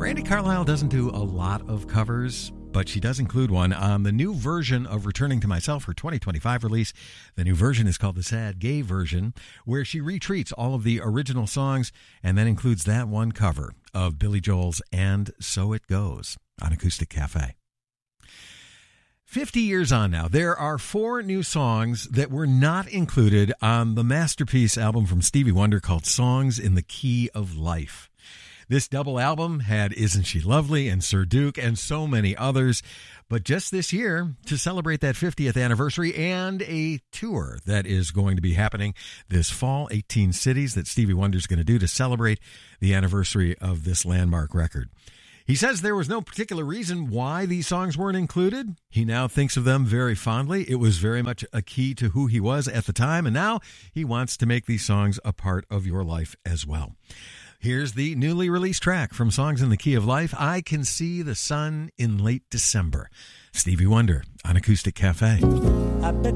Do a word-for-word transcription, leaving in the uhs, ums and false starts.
Brandi Carlile doesn't do a lot of covers, but she does include one on the new version of Returning to Myself, her twenty twenty-five release. The new version is called the Sad Gay Version, where she retreats all of the original songs and then includes that one cover of Billy Joel's And So It Goes on Acoustic Cafe. fifty years on now, there are four new songs that were not included on the masterpiece album from Stevie Wonder called Songs in the Key of Life. This double album had Isn't She Lovely and Sir Duke and so many others. But just this year, to celebrate that fiftieth anniversary and a tour that is going to be happening this fall, eighteen cities that Stevie Wonder's going to do to celebrate the anniversary of this landmark record. He says there was no particular reason why these songs weren't included. He now thinks of them very fondly. It was very much a key to who he was at the time, and now he wants to make these songs a part of your life as well. Here's the newly released track from Songs in the Key of Life, I Can See the Sun in Late December. Stevie Wonder on Acoustic Cafe. I bet